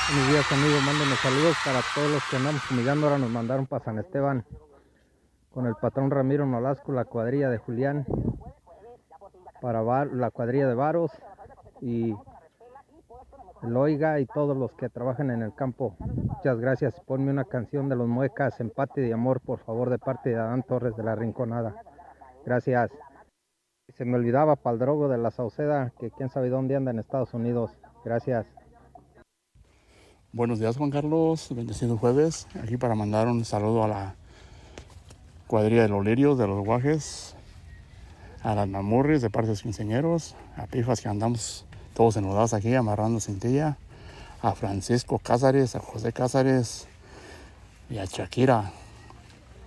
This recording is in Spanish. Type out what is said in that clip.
Buenos días, amigos. Mándenme saludos para todos los que andamos fumigando. Ahora nos mandaron para San Esteban con el patrón Ramiro Nolasco, la cuadrilla de Julián, para la cuadrilla de Varos y el Oiga y todos los que trabajan en el campo. Muchas gracias. Ponme una canción de los Muecas, Empate de Amor, por favor, de parte de Adán Torres de la Rinconada. Gracias. Se me olvidaba para el drogo de la Sauceda, que quién sabe dónde anda en Estados Unidos. Gracias. Buenos días, Juan Carlos. Bendecido jueves. Aquí para mandar un saludo a la cuadrilla de los lirios, de los guajes, a las mamurris de parte de los quinceañeros, a Pifas que andamos todos ennudados aquí amarrando cintilla, a Francisco Cázares, a José Cázares y a Shakira.